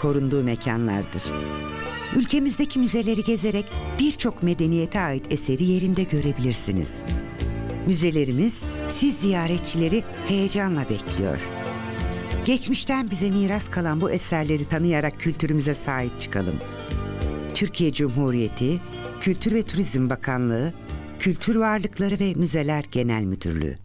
korunduğu mekanlardır. Ülkemizdeki müzeleri gezerek birçok medeniyete ait eseri yerinde görebilirsiniz. Müzelerimiz siz ziyaretçileri heyecanla bekliyor. Geçmişten bize miras kalan bu eserleri tanıyarak kültürümüze sahip çıkalım. Türkiye Cumhuriyeti Kültür ve Turizm Bakanlığı, Kültür Varlıkları ve Müzeler Genel Müdürlüğü.